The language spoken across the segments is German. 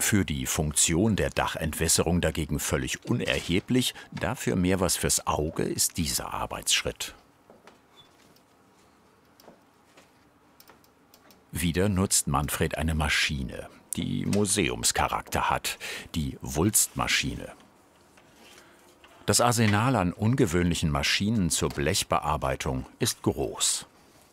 Für die Funktion der Dachentwässerung dagegen völlig unerheblich, dafür mehr was fürs Auge ist dieser Arbeitsschritt. Wieder nutzt Manfred eine Maschine, die Museumscharakter hat, die Wulstmaschine. Das Arsenal an ungewöhnlichen Maschinen zur Blechbearbeitung ist groß.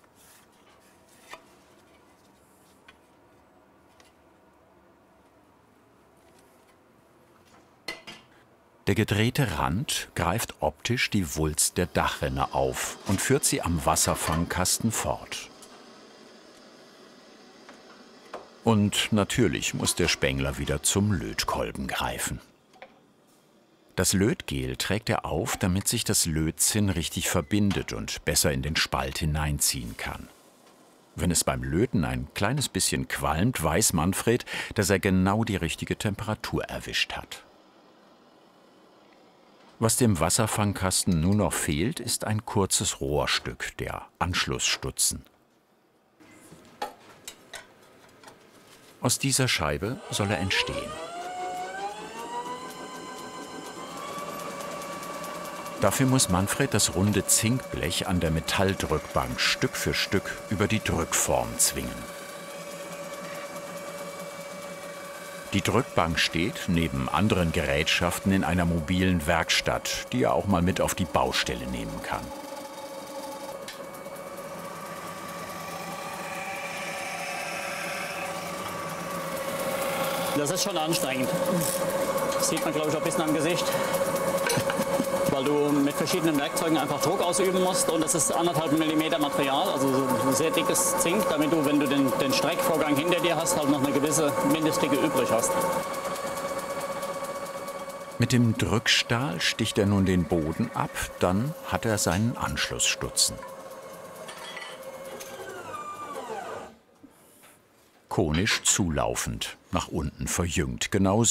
Der gedrehte Rand greift optisch die Wulst der Dachrinne auf und führt sie am Wasserfangkasten fort. Und natürlich muss der Spengler wieder zum Lötkolben greifen. Das Lötgel trägt er auf, damit sich das Lötzinn richtig verbindet und besser in den Spalt hineinziehen kann. Wenn es beim Löten ein kleines bisschen qualmt, weiß Manfred, dass er genau die richtige Temperatur erwischt hat. Was dem Wasserfangkasten nun noch fehlt, ist ein kurzes Rohrstück, der Anschlussstutzen. Aus dieser Scheibe soll er entstehen. Dafür muss Manfred das runde Zinkblech an der Metalldrückbank Stück für Stück über die Drückform zwingen. Die Drückbank steht neben anderen Gerätschaften in einer mobilen Werkstatt, die er auch mal mit auf die Baustelle nehmen kann. Das ist schon anstrengend. Das sieht man, glaube ich, auch ein bisschen am Gesicht. Weil du mit verschiedenen Werkzeugen einfach Druck ausüben musst. Und das ist 1,5 mm Material, also so ein sehr dickes Zink, damit du, wenn du den Streckvorgang hinter dir hast, halt noch eine gewisse Mindestdicke übrig hast. Mit dem Drückstahl sticht er nun den Boden ab, dann hat er seinen Anschlussstutzen. Konisch zulaufend, nach unten verjüngt, genau